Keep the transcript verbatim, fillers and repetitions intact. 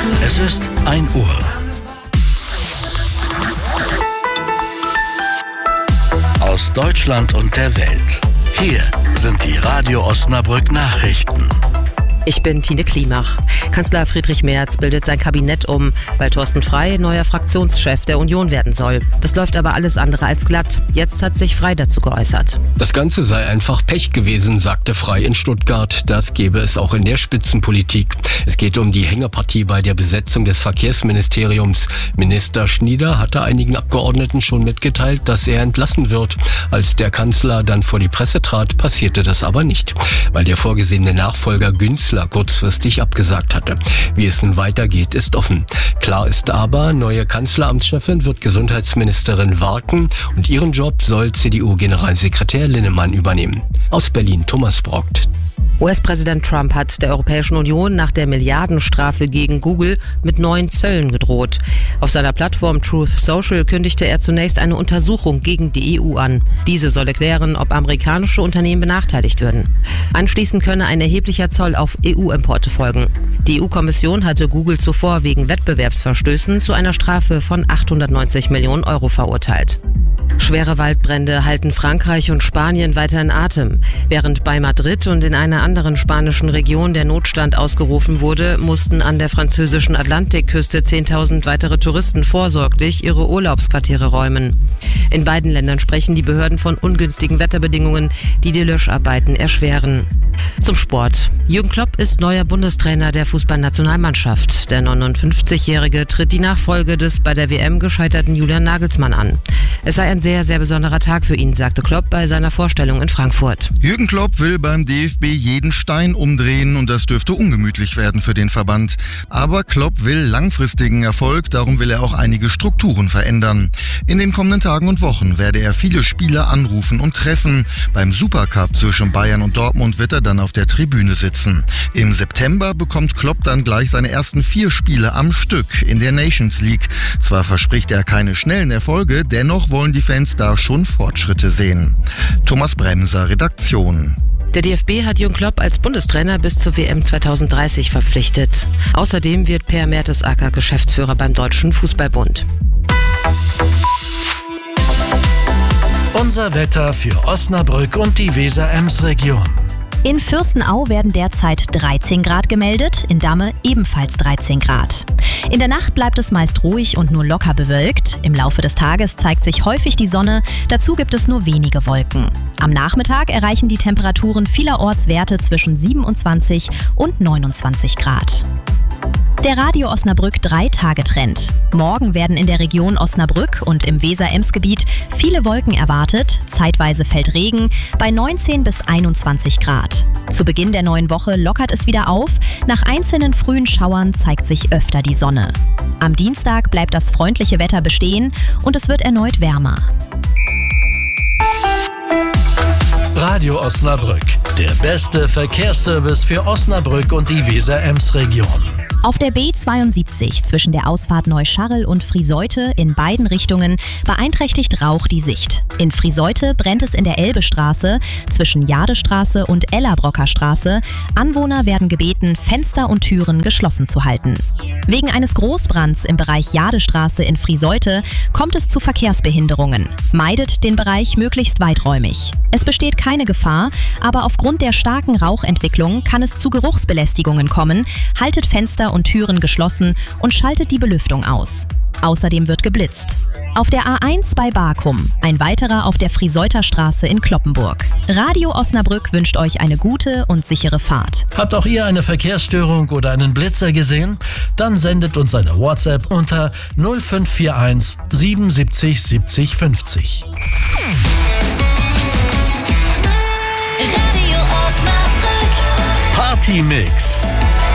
Es ist ein Uhr. Aus Deutschland und der Welt. Hier sind die Radio Osnabrück Nachrichten. Ich bin Tine Klimach. Kanzler Friedrich Merz bildet sein Kabinett um, weil Thorsten Frey neuer Fraktionschef der Union werden soll. Das läuft aber alles andere als glatt. Jetzt hat sich Frey dazu geäußert. Das Ganze sei einfach Pech gewesen, sagte Frey in Stuttgart. Das gebe es auch in der Spitzenpolitik. Es geht um die Hängepartie bei der Besetzung des Verkehrsministeriums. Minister Schnieder hatte einigen Abgeordneten schon mitgeteilt, dass er entlassen wird. Als der Kanzler dann vor die Presse trat, passierte das aber nicht, weil der vorgesehene Nachfolger Günzler kurzfristig abgesagt hatte. Wie es nun weitergeht, ist offen. Klar ist aber, neue Kanzleramtschefin wird Gesundheitsministerin Warken und ihren Job soll C D U-Generalsekretär Linnemann übernehmen. Aus Berlin Thomas Brockt. U S-Präsident Trump hat der Europäischen Union nach der Milliardenstrafe gegen Google mit neuen Zöllen gedroht. Auf seiner Plattform Truth Social kündigte er zunächst eine Untersuchung gegen die E U an. Diese solle klären, ob amerikanische Unternehmen benachteiligt würden. Anschließend könne ein erheblicher Zoll auf E U-Importe folgen. Die E U-Kommission hatte Google zuvor wegen Wettbewerbsverstößen zu einer Strafe von achthundertneunzig Millionen Euro verurteilt. Schwere Waldbrände halten Frankreich und Spanien weiter in Atem. Während bei Madrid und in einer anderen spanischen Region der Notstand ausgerufen wurde, mussten an der französischen Atlantikküste zehntausend weitere Touristen vorsorglich ihre Urlaubsquartiere räumen. In beiden Ländern sprechen die Behörden von ungünstigen Wetterbedingungen, die die Löscharbeiten erschweren. Zum Sport. Jürgen Klopp ist neuer Bundestrainer der Fußballnationalmannschaft. Der neunundfünfzigjährige tritt die Nachfolge des bei der W M gescheiterten Julian Nagelsmann an. Es sei ein sehr, sehr besonderer Tag für ihn, sagte Klopp bei seiner Vorstellung in Frankfurt. Jürgen Klopp will beim D F B jeden Stein umdrehen und das dürfte ungemütlich werden für den Verband. Aber Klopp will langfristigen Erfolg, darum will er auch einige Strukturen verändern. In den kommenden Tagen und Wochen werde er viele Spieler anrufen und treffen. Beim Supercup zwischen Bayern und Dortmund wird er dann auf der Tribüne sitzen. Im September bekommt Klopp dann gleich seine ersten vier Spiele am Stück in der Nations League. Zwar verspricht er keine schnellen Erfolge, dennoch wollen die Fans da schon Fortschritte sehen. Thomas Bremser, Redaktion. Der D F B hat Jürgen Klopp als Bundestrainer bis zur W M zweitausenddreißig verpflichtet. Außerdem wird Per Mertesacker Geschäftsführer beim Deutschen Fußballbund. Unser Wetter für Osnabrück und die Weser-Ems-Region. In Fürstenau werden derzeit dreizehn Grad gemeldet, in Damme ebenfalls dreizehn Grad. In der Nacht bleibt es meist ruhig und nur locker bewölkt. Im Laufe des Tages zeigt sich häufig die Sonne, dazu gibt es nur wenige Wolken. Am Nachmittag erreichen die Temperaturen vielerorts Werte zwischen siebenundzwanzig und neunundzwanzig Grad. Der Radio Osnabrück drei-Tage-Trend. Morgen werden in der Region Osnabrück und im Weser-Ems-Gebiet viele Wolken erwartet. Zeitweise fällt Regen bei neunzehn bis einundzwanzig Grad. Zu Beginn der neuen Woche lockert es wieder auf. Nach einzelnen frühen Schauern zeigt sich öfter die Sonne. Am Dienstag bleibt das freundliche Wetter bestehen und es wird erneut wärmer. Radio Osnabrück, der beste Verkehrsservice für Osnabrück und die Weser-Ems-Region. Auf der B zweiundsiebzig zwischen der Ausfahrt Neuscharrel und Frieseute in beiden Richtungen beeinträchtigt Rauch die Sicht. In Frieseute brennt es in der Elbestraße zwischen Jadestraße und Ellerbrocker Straße. Anwohner werden gebeten, Fenster und Türen geschlossen zu halten. Wegen eines Großbrands im Bereich Jadestraße in Frieseute kommt es zu Verkehrsbehinderungen. Meidet den Bereich möglichst weiträumig. Es besteht keine Gefahr, aber aufgrund der starken Rauchentwicklung kann es zu Geruchsbelästigungen kommen. Haltet Fenster und Türen geschlossen und schaltet die Belüftung aus. Außerdem wird geblitzt. Auf der A eins bei Barkum, ein weiterer auf der Frieseuter Straße in Cloppenburg. Radio Osnabrück wünscht euch eine gute und sichere Fahrt. Habt auch ihr eine Verkehrsstörung oder einen Blitzer gesehen? Dann sendet uns eine WhatsApp unter null fünf vier eins siebenundsiebzig siebzig fünfzig. Radio Osnabrück Party Mix.